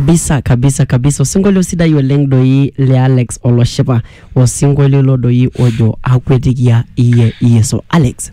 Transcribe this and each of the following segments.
kabisa osingolio sidai oleng doi le Alex Oloshipa osingolio lo doi ojo akwetikia iye so Alex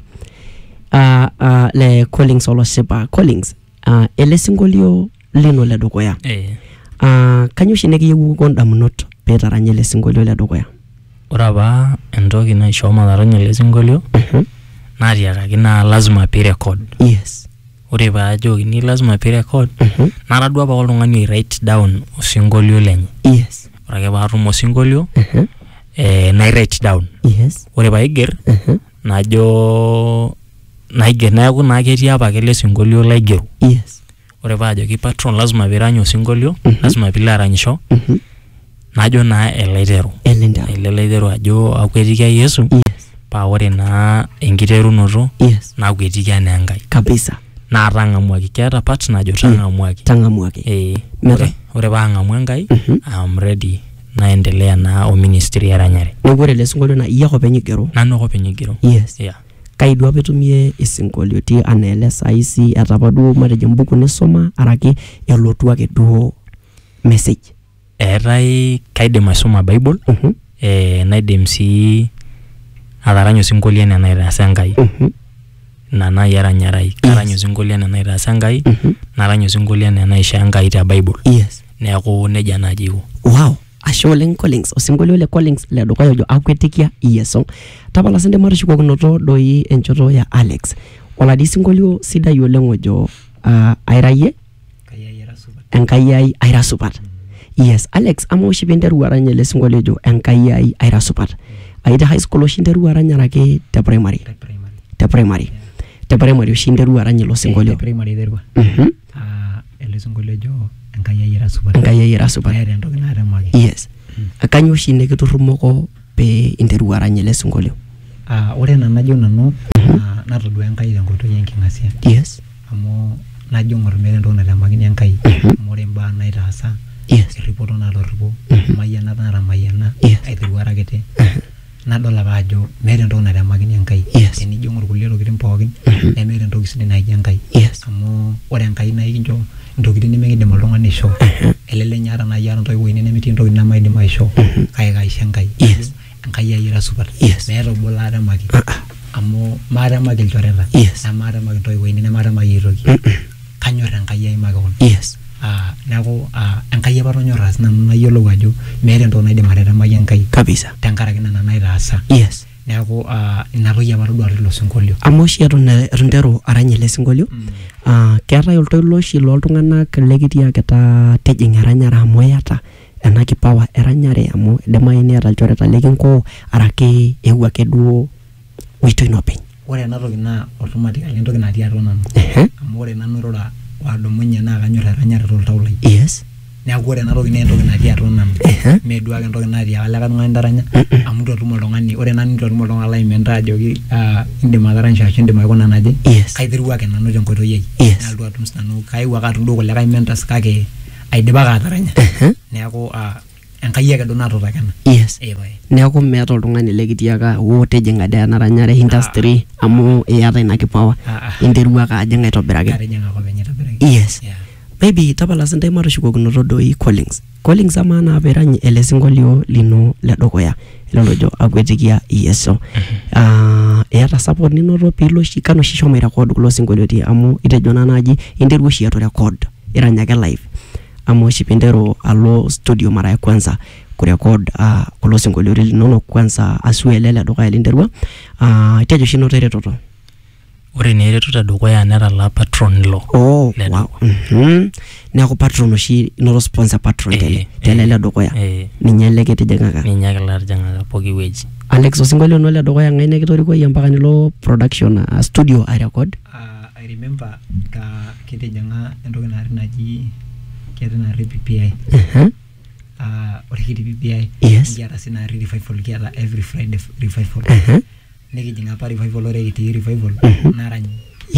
le Collins Oloshipa Collins ele singolio lino le dukuya kanyo shine kiyewu kondamunot petaranye le singolio le dukuya oraba entoki naisho mataranye le singolio natiakaki na lazima pe record yes ore baajo ni lazima pe record naradua ba oltung'ani write down osingolio lenye yes ore ake baatum osingolio na write down yes ore baiger najo naiger neeku naa ketii apa kele singolio laigero yes ore baajo ki patron lazima piranyo singolio lazima pilaranyisho najo na eleitero ajo akwetikia Yesu yes pa ore na enkiterunoto yes na akwetikia na enkai kabisa na tangamwaki keeta part najo tangamwaki ore baangamu enkai I'm ready naendelea na o ministry eranyare ngore le singolio na iyako penyigero nanu ko penyigero yes yeah kaidwa petumie isingolio ti anele saisi atapadu matejo mbuku nisoma araki elotu ake duo message erai kaidim aisoma bible naidim si ataranyo singolio ena nairasa enkai na yaranyarai karanyo singolio ena nairasa enkai naranyo singolio ena naisha enkai te bible yes neeku neja najiu wow Asholeng Collins osingolio le Collins le dukuya ojo akwetikia Yesu tapala sende matushukokunoto doi enchoto ya Alex oladi singolio sidai oleng ojo airaye enkai aira supat yes Alex amoshi pinteru aranye le singolio ojo enkai aira supat aita high school oshinteru aranyarake te primary te primary oshinteru aranye lo singolio te primary derwa ele singolio ojo enkai aira supat yes akanyo shine kiturumoko pe interu aranye le singolio ore najo nanu natodua enkai tenkoitoi enkingasia yes amu najo ngor mere ndo natamakini enkai more mbaa naitaasa yes ripoto natoripo mayana naramayana aiteru arakete nadol apa ajo mere ndo natamakini enkai enijo ngor kulie tokitin pookin nemere ntoki sidai naiji enkai amu ore enkai na ikinjo ntokitin nemekidim oltung'ani aisho elele nyara na yara ntoi woine nemetii ntokitin namaidim aisho kai kaisho enkai enkai ayira supat meeta obola aramaki amu maaramaki ilchoreta maaramaki ntoi woine nemaramaki aitoki kanyor enkai ai makon neeku enkai apa tonyorra nanu nayiolou ajo meeta entoki naidim ataramaki enkai kabisa tenkaraki nana naitaasa neeku inatoki apa todua tilo singolio amoshi etonteru aranye le singolio keetai oltoilo oshi loltung'anak lekitiakita tejing eranyare amu eata ena kipawa eranyare amu idimai neeta ilchoreta lekinko araki eewuo ake duo oitoi nopeny ore enatoki naa automatically entoki natii atua nanu amu ore nanu irura wadumunye naa kanyor eranyare toltau lai neeku ore enatoki naa entoki natii atua nanu meduake entoki natii aleka tung'ani ntaranya amu tuatum oltung'ani ore nanu tuatum oltung'ani laimenta ajoki indim ataranyisho ashu indim aikuna naje kaiteru ake nanu tenkoitoi ai nalotu atum sinanu kaiu ake atum duo kulikae mentas kake aidipa ake ataranya neeku enkai ake duo natutakena neeku meeta oltung'ani lekitiaka tejinga de enaranyare industry amu iyata ina kipawa interu ake ajing aitobiraki yes maybe tapala sindai matushukokunoto doi Collins ama na perany ele singolio lino le dukuya ilojo akwetikia Yesu eata support ninoto pilo shikano shisho mai record kulo singolio ti amu itejo na naji interu shi ato record iranyake live amu shipendero alo studio mara ya kwanza kurecord kulo singolio lino kwanza asuele le dukuya linderwa itejo shino teretoto ore neretoto dukuya nera la patron lo wow neeku patron oshi no sponsor patron tele le dukuya ninye ketijengaka poki weji Alex osingolio no le dukuya ngai nekitoriko mpaka nilo production studio I record I remember ketijanga entoki naji ketana PPI ore PPI ngiata sina revival kiata every Friday revival nikijinga pa revival ore kiti revival narany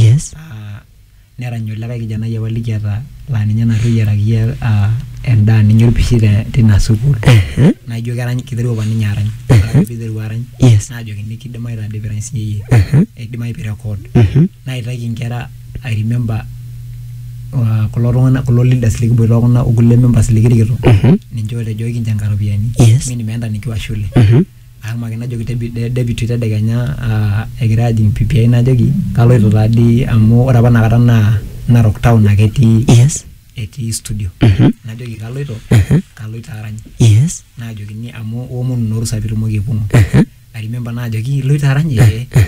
neranyo laka kijana ya walikiata la ninye nariyarakia enda ninyo pishire tina sukul najo garany kideru ba ninyo arany kideru arany najo nikidimai ra difference yi edimai pe record na itaki ngera I remember kulo tung'anak kulo leaders likiboito kuna okulie members likirikito ninche otejo kincho enkaropiyiani mimi nimeenda nikiwa shule ama kinajoki deputy tedekenya egira ajing PPI najoki kaloito taadi amu ore apa nakata naa Narok town ake etii studio najoki kaloito arany najokini amu omonu norusa pitumoki aipung'o I remember najoki iloito arany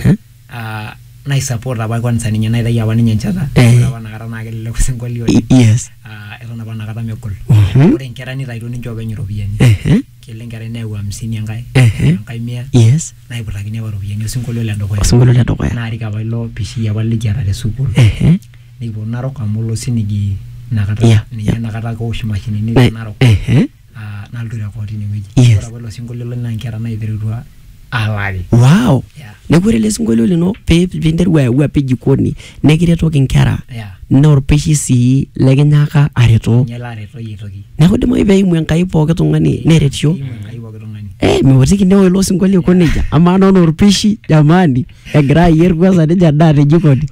naisupport apa kwanza ninye naitayu apa ninye enchata ore apa nakata naa kelelek osinkolio eton apa nakata megol ore nkera nitaituo ninche openy iropiyiani kele nkera neyau 50 enkae 100 naiputakini apa iropiyiani osinkolio ledukuya naarik apa ilo pishi apa likiata tesukuul nikipuo Narok amu ilo sinigi nakata ninye nakata kewosh mashinini te Narok nalotu rekod inewueji ore apa ilo sinkolio naa nkera naiterutua alari wow neeku ore ele sinkolio lino piinteru ayau apej jikoni nekiretoki nkera norpeshi sii lekinyaaka areto neeku dimayu peimu Enkai pooki tung'ani neretisho miwotiki neo ilo sinkolio ko nejia amaa norpeshi jamani egira ayier kwanza neja endaa te jikoni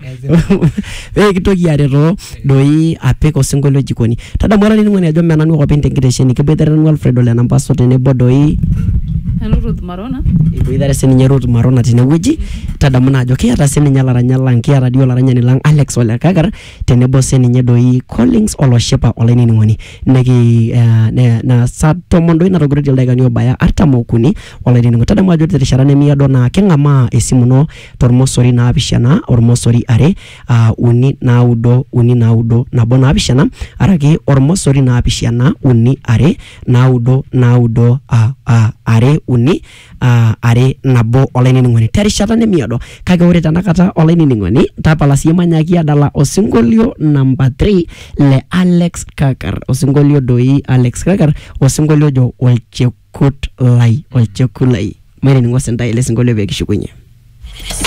kitoki areto doi apik osinkolio jikoni tadamu ara nining'oni ajo menanu ake openy tenkitesheni kiboitare nanu Alfredo le Nampaso tenebo doi Ruth Marona iboitare sininye Ruth Marona tenewueji tadamu naa ajo kiata sininye laranyak lang kiata dio laranyani lang Alex Ole Kakar tenebo sininye doi Collins Oloshipa olainining'oni neki na saa tomon doi natogirotie ildaikani obaya 43 olainining'oni tadamu ajo terishata nemiado naa keng'amaa esimu ino tormosori 7 ormosori 2 3 9 9 7 araki ormosori 7 3 2 9 are uni are nabo olainining'oni terishata nemiado kake ore tanakata olainining'oni tapala siye manyaki adala osinkolio namba 3 le Alex Kakar osinkolio doi Alex Kakar osinkolio jo olchekut lai maire ningo sentai ele sinkolio pekishukunye